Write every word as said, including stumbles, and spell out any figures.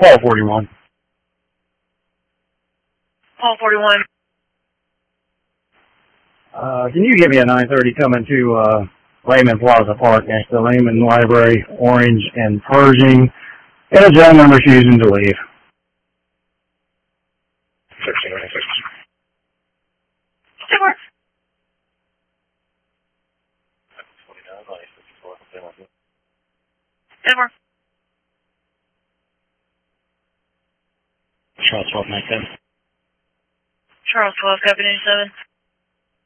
Paul forty-one. Paul forty-one. Uh, can you give me a nine thirty coming to uh, Lehman Plaza Park next to Lehman Library, Orange and Pershing, and a gentleman refusing to leave? sixteen ninety-six. That works. That works. Charles twelve ninety-seven. Charles twelve, copy ninety-seven.